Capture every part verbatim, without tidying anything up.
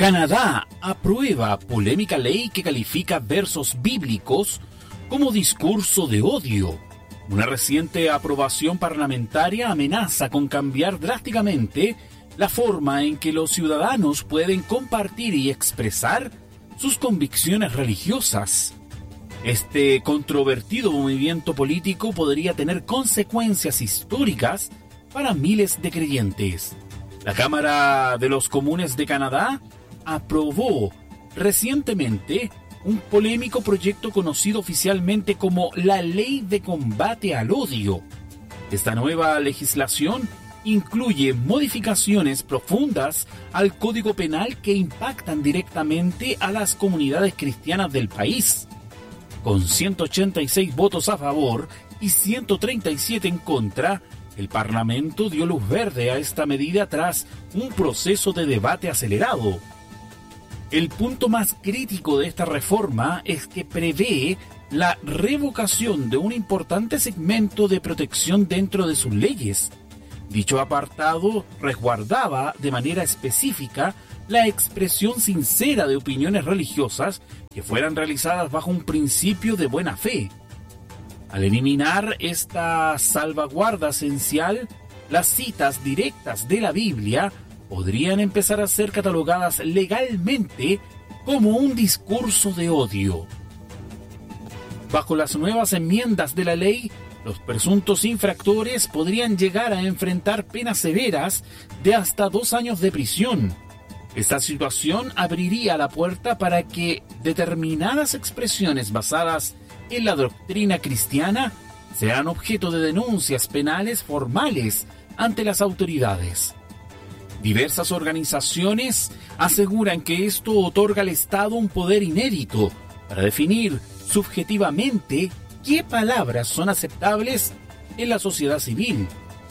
Canadá aprueba polémica ley que califica versos bíblicos como discurso de odio. Una reciente aprobación parlamentaria amenaza con cambiar drásticamente la forma en que los ciudadanos pueden compartir y expresar sus convicciones religiosas. Este controvertido movimiento político podría tener consecuencias históricas para miles de creyentes. La Cámara de los Comunes de Canadá aprobó recientemente un polémico proyecto conocido oficialmente como la Ley de Combate al Odio. Esta nueva legislación incluye modificaciones profundas al Código Penal que impactan directamente a las comunidades cristianas del país. Con ciento ochenta y seis votos a favor y ciento treinta y siete en contra, el Parlamento dio luz verde a esta medida tras un proceso de debate acelerado. El punto más crítico de esta reforma es que prevé la revocación de un importante segmento de protección dentro de sus leyes. Dicho apartado resguardaba de manera específica la expresión sincera de opiniones religiosas que fueran realizadas bajo un principio de buena fe. Al eliminar esta salvaguarda esencial, las citas directas de la Biblia podrían empezar a ser catalogadas legalmente como un discurso de odio. Bajo las nuevas enmiendas de la ley, los presuntos infractores podrían llegar a enfrentar penas severas de hasta dos años de prisión. Esta situación abriría la puerta para que determinadas expresiones basadas en la doctrina cristiana sean objeto de denuncias penales formales ante las autoridades. Diversas organizaciones aseguran que esto otorga al Estado un poder inédito para definir subjetivamente qué palabras son aceptables en la sociedad civil.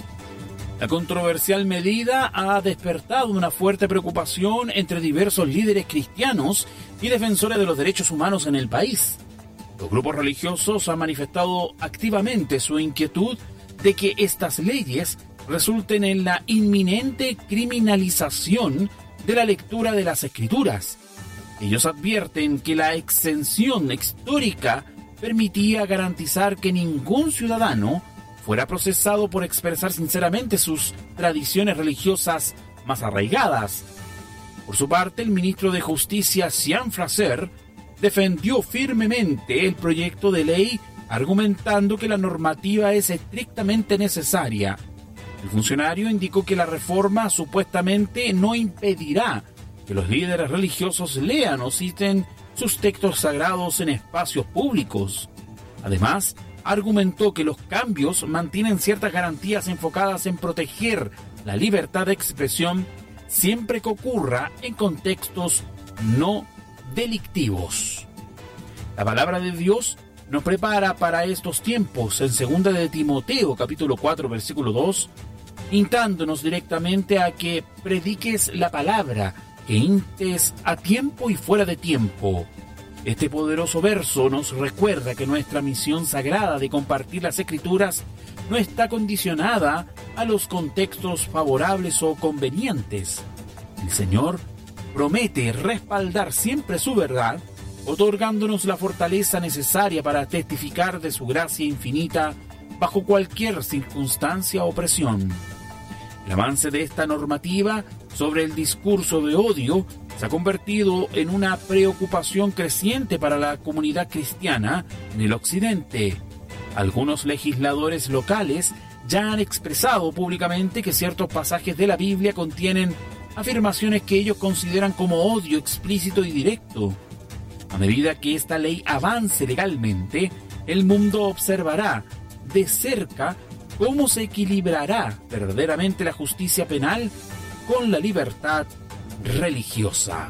La controversial medida ha despertado una fuerte preocupación entre diversos líderes cristianos y defensores de los derechos humanos en el país. Los grupos religiosos han manifestado activamente su inquietud de que estas leyes resulten en la inminente criminalización de la lectura de las Escrituras. Ellos advierten que la exención histórica permitía garantizar que ningún ciudadano fuera procesado por expresar sinceramente sus tradiciones religiosas más arraigadas. Por su parte, el ministro de Justicia, Sian Fraser, defendió firmemente el proyecto de ley, argumentando que la normativa es estrictamente necesaria. El funcionario indicó que la reforma supuestamente no impedirá que los líderes religiosos lean o citen sus textos sagrados en espacios públicos. Además, argumentó que los cambios mantienen ciertas garantías enfocadas en proteger la libertad de expresión siempre que ocurra en contextos no delictivos. La palabra de Dios nos prepara para estos tiempos en segunda de Timoteo, capítulo cuatro, versículo dos, instándonos directamente a que prediques la palabra, que instes a tiempo y fuera de tiempo. Este poderoso verso nos recuerda que nuestra misión sagrada de compartir las Escrituras no está condicionada a los contextos favorables o convenientes. El Señor promete respaldar siempre su verdad, otorgándonos la fortaleza necesaria para testificar de su gracia infinita bajo cualquier circunstancia o presión. El avance de esta normativa sobre el discurso de odio se ha convertido en una preocupación creciente para la comunidad cristiana en el occidente. Algunos legisladores locales ya han expresado públicamente que ciertos pasajes de la Biblia contienen afirmaciones que ellos consideran como odio explícito y directo. A medida que esta ley avance legalmente, el mundo observará de cerca cómo se equilibrará verdaderamente la justicia penal con la libertad religiosa.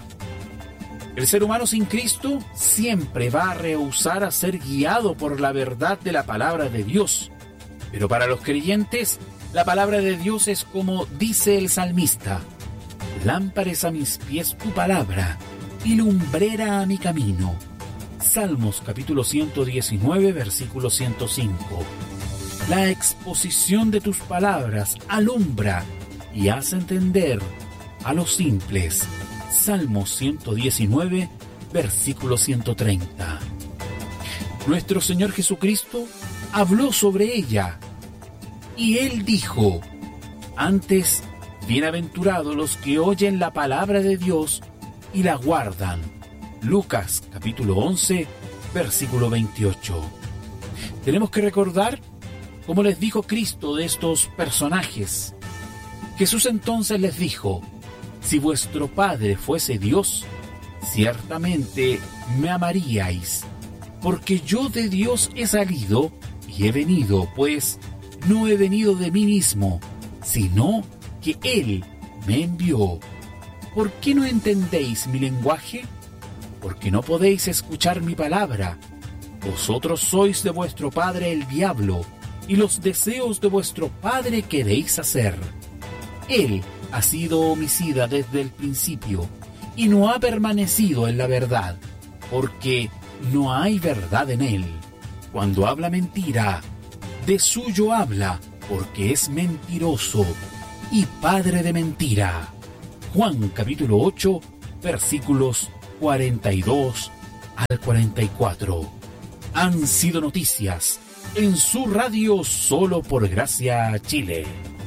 El ser humano sin Cristo siempre va a rehusar a ser guiado por la verdad de la palabra de Dios. Pero para los creyentes, la palabra de Dios es como dice el salmista: lámpara es a mis pies tu palabra y lumbrera a mi camino. Salmos capítulo ciento diecinueve, versículo ciento cinco. La exposición de tus palabras alumbra y hace entender a los simples Salmo ciento diecinueve, versículo ciento treinta. Nuestro Señor Jesucristo habló sobre ella, y Él dijo: antes, bienaventurados los que oyen la palabra de Dios y la guardan. Lucas capítulo once, versículo veintiocho. Tenemos que recordar cómo les dijo Cristo de estos personajes. Jesús entonces les dijo: si vuestro Padre fuese Dios, ciertamente me amaríais, porque yo de Dios he salido y he venido, pues no he venido de mí mismo, sino que Él me envió. ¿Por qué no entendéis mi lenguaje? Porque no podéis escuchar mi palabra. Vosotros sois de vuestro padre el diablo, y los deseos de vuestro padre queréis hacer. Él ha sido homicida desde el principio, y no ha permanecido en la verdad, porque no hay verdad en él. Cuando habla mentira, de suyo habla, porque es mentiroso y padre de mentira. Juan capítulo ocho, versículos cuarenta y dos al cuarenta y cuatro. Han sido noticias en su radio Solo por Gracia Chile.